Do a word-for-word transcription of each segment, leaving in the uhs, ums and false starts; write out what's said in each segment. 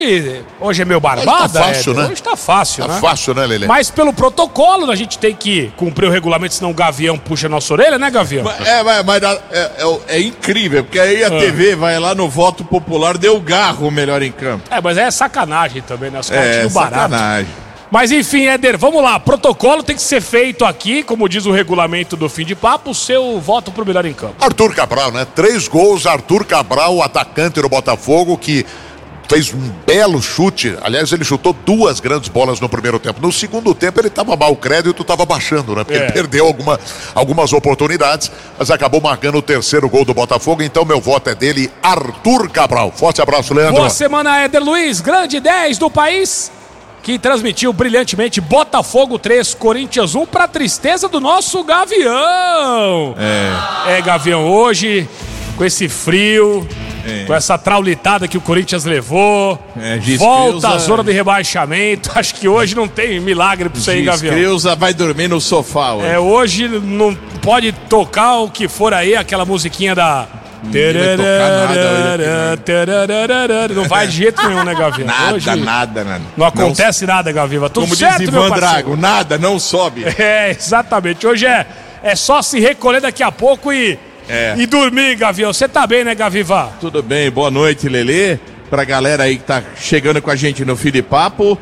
Hoje é meu barbada, Hoje tá fácil, é, né? Hoje tá fácil, tá né? Tá fácil, né, Lelê? Mas pelo protocolo a gente tem que cumprir o regulamento, senão o Gavião puxa a nossa orelha, né, Gavião? É, mas, mas é, é, é incrível, porque aí a ah. T V vai lá no voto popular, deu garro o melhor em campo. É, mas é sacanagem também, né? Os caras é, tiram barato. sacanagem. Mas enfim, Éder, vamos lá. Protocolo tem que ser feito aqui, como diz o regulamento do Fim de Papo, o seu voto pro melhor em campo. Arthur Cabral, né? Três gols, Arthur Cabral, o atacante do Botafogo, que fez um belo chute. Aliás, ele chutou duas grandes bolas no primeiro tempo. No segundo tempo, ele estava mal, o crédito estava baixando, né? Porque é. ele perdeu alguma, algumas oportunidades, mas acabou marcando o terceiro gol do Botafogo. Então, meu voto é dele, Arthur Cabral. Forte abraço, Leandro. Boa semana, Éder Luiz, grande dez do país, que transmitiu brilhantemente Botafogo três, Corinthians um, para tristeza do nosso Gavião. É, é Gavião, hoje, com esse frio... É. Com essa traulitada que o Corinthians levou, é, volta à zona de rebaixamento. Acho que hoje não tem milagre pra você ir, Gavião. Creuza vai dormir no sofá hoje. É, hoje não pode tocar o que for aí, aquela musiquinha da... Não vai nada, não vai de jeito nenhum, né, Gavião? Nada, hoje nada, nada. Não acontece não... nada, Gaviva. Tudo Como certo, diz meu Ivan parceiro? Drago, nada, não sobe. É, exatamente. Hoje é, é só se recolher daqui a pouco e... É. E dormir, Gavião. Você tá bem, né, Gaviva? Tudo bem, boa noite, Lelê. Pra galera aí que tá chegando com a gente no Fim de Papo,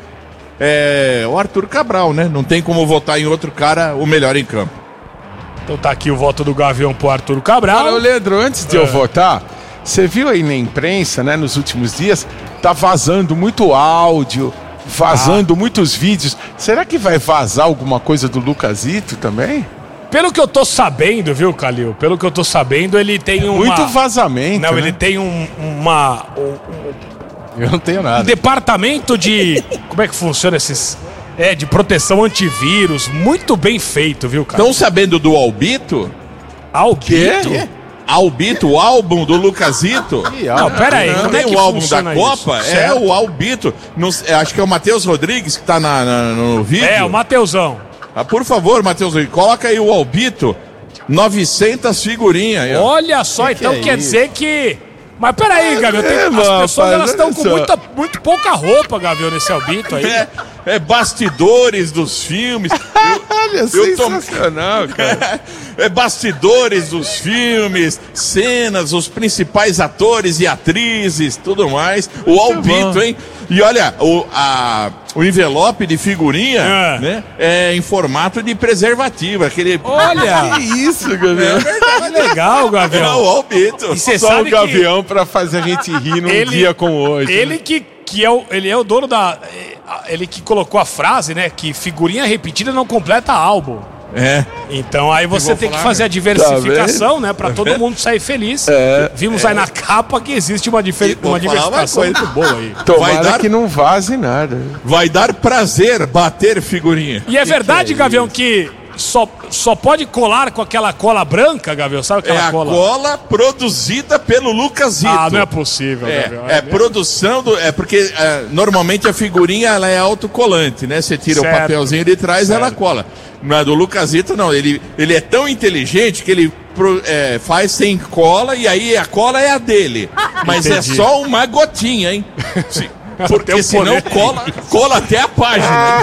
é o Arthur Cabral, né? Não tem como votar em outro cara o melhor em campo. Então tá aqui o voto do Gavião pro Arthur Cabral. Olha, Leandro, antes de é. eu votar, você viu aí na imprensa, né, nos últimos dias, tá vazando muito áudio, vazando ah. muitos vídeos. Será que vai vazar alguma coisa do Lucasito também? Pelo que eu tô sabendo, viu, Calil? Pelo que eu tô sabendo, ele tem um. Muito vazamento. Não, né? ele tem um, uma. Um, um... Eu não tenho nada. Um departamento de. Como é que funciona esses. É, de proteção antivírus. Muito bem feito, viu, cara? Estão sabendo do Albito? Albito? Que? Albito, o álbum do Lucasito? Não, pera aí. Não tem é o álbum da Copa? Isso? É certo. O Albito. Não, acho que é o Matheus Rodrigues que tá na, na, no vídeo. É, o Mateusão. Ah, por favor, Matheus, coloca aí o Albito, novecentas figurinhas. Aí, olha só, que então que é quer isso? dizer que... Mas peraí, Gavião, tem... é, as mano, pessoas elas estão com muita, muito pouca roupa, Gavião, nesse Albito aí. É, é bastidores dos filmes. Eu, olha, eu sensacional, tô... cara. É bastidores dos filmes, cenas, os principais atores e atrizes, tudo mais. O muito Albito, bom. Hein? E olha, o, a, o envelope de figurinha, é. né, é em formato de preservativo. Aquele... Olha! Que isso, Gavião? É verdade. Legal, Gavião. É o Albito. E você Só sabe o Gavião que... pra fazer a gente rir num ele, dia como hoje. Ele né? que, que é o, ele é o dono da... Ele que colocou a frase, né, que figurinha repetida não completa álbum. É. Então aí você tem falar, que fazer a diversificação, tá né? Pra todo mundo sair feliz. É, Vimos é. aí na capa que existe uma, difer... uma diversificação muito boa aí. Tomara vai dar... que não vaze nada. Vai dar prazer bater figurinha. E é que verdade, que é Gavião, isso? que só, só pode colar com aquela cola branca, Gavião? Sabe aquela é cola? É a cola produzida pelo Lucasito. Ah, não é possível, é, Gavião. É, é produção do... É porque é, normalmente a figurinha ela é autocolante, né? Você tira certo. o papelzinho de trás e ela cola. Mas do Lucasito não, ele, ele é tão inteligente que ele é, faz sem cola e aí a cola é a dele. Mas Entendi. é só uma gotinha, hein? Porque um senão cola, cola até a página.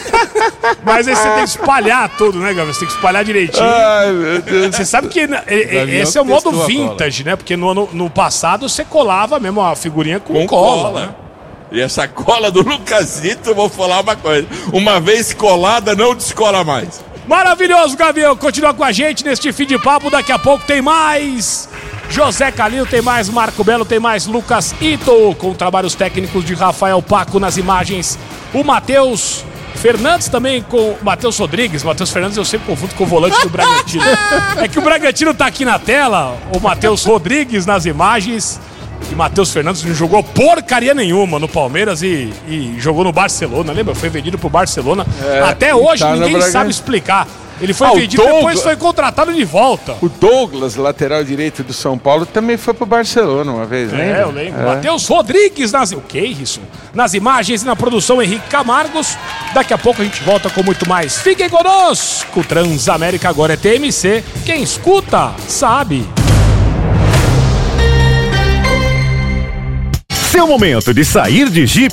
Mas aí você tem que espalhar tudo, né, Gabriel? Você tem que espalhar direitinho. Ai, meu Deus. Você sabe que esse é o modo vintage, né? Porque no, no passado você colava mesmo a figurinha com, com cola, cola, né? E essa cola do Lucasito, eu vou falar uma coisa. Uma vez colada, não descola mais. Maravilhoso, Gavião. Continua com a gente neste Fim de Papo. Daqui a pouco tem mais José Calil, tem mais Marco Belo, tem mais Lucas Ito, com trabalhos técnicos de Rafael Paco nas imagens. O Matheus Fernandes também com o Matheus Rodrigues. Matheus Fernandes eu sempre confundo com o volante do Bragantino. É que o Bragantino tá aqui na tela. O Matheus Rodrigues nas imagens. E Matheus Fernandes não jogou porcaria nenhuma no Palmeiras e, e jogou no Barcelona, lembra? Foi vendido pro Barcelona. É, Até hoje tá ninguém sabe explicar. Ele foi ah, vendido e depois foi contratado de volta. O Douglas, lateral direito do São Paulo, também foi pro Barcelona uma vez, né? É, eu lembro. É. Matheus Rodrigues nas... O que é isso? Nas imagens e na produção, Henrique Camargos. Daqui a pouco a gente volta com muito mais. Fiquem conosco! Transamérica agora é T M C. Quem escuta, sabe. seu momento de sair de Jeep